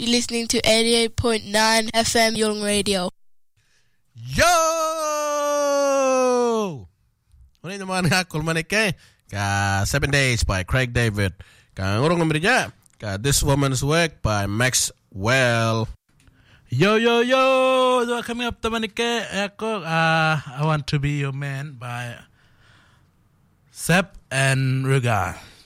You're listening to 88.9 FM Young Radio. Yo! Muli naman nga kulmanik ka 7 Days by Craig David. Ka ngurong naman niya ka This Woman's Work by Maxwell. Yo, coming up naman ako, I Want to Be Your Man by Sepp and Ruga.